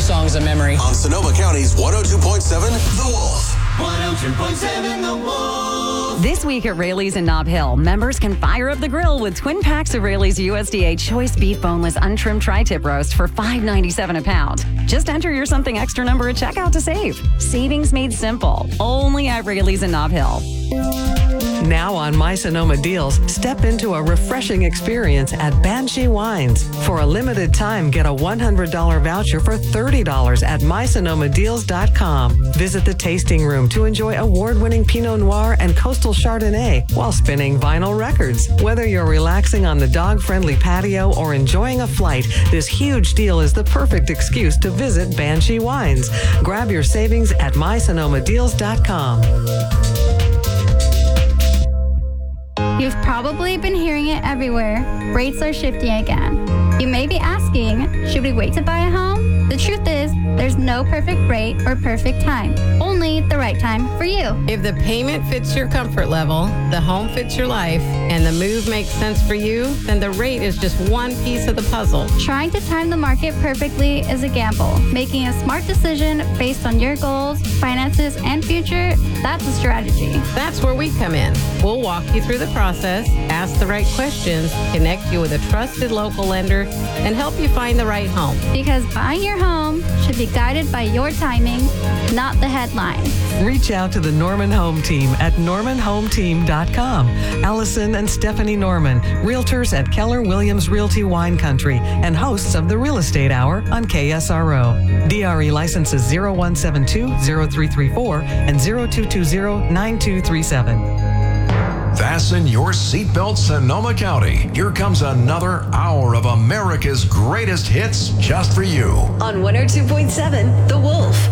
song's a memory. On Sonoma County's 102.7 The Wolf. 102.7 The Wolf. This week at Rayleigh's in Nob Hill, members can fire up the grill with twin packs of Rayleigh's USDA Choice Beef Boneless Untrimmed Tri-Tip Roast for $5.97 a pound. Just enter your something extra number at checkout to save. Savings made simple. Only at Rayleigh's in Nob Hill. Now on My Sonoma Deals, step into a refreshing experience at Banshee Wines. For a limited time, get a $100 voucher for $30 at mysonomadeals.com. Visit the tasting room to enjoy award-winning Pinot Noir and Coastal Chardonnay while spinning vinyl records. Whether you're relaxing on the dog-friendly patio or enjoying a flight, this huge deal is the perfect excuse to visit Banshee Wines. Grab your savings at mysonomadeals.com. You've probably been hearing it everywhere. Rates are shifting again. You may be asking, should we wait to buy a home? The truth is, there's no perfect rate or perfect time. Only the right time for you. If the payment fits your comfort level, the home fits your life, and the move makes sense for you, then the rate is just one piece of the puzzle. Trying to time the market perfectly is a gamble. Making a smart decision based on your goals, finances, and future, that's a strategy. That's where we come in. We'll walk you through the process, ask the right questions, connect you with a trusted local lender, and help you find the right home. Because buying your home should be guided by your timing, not the headline. Reach out to the Norman Home Team at normanhometeam.com. Allison and Stephanie Norman, realtors at Keller Williams Realty Wine Country and hosts of the Real Estate Hour on KSRO. DRE licenses 0172-0334 and 0220-9237. Fasten your seatbelt, Sonoma County. Here comes another hour of America's greatest hits just for you. On 102.7 The Wolf.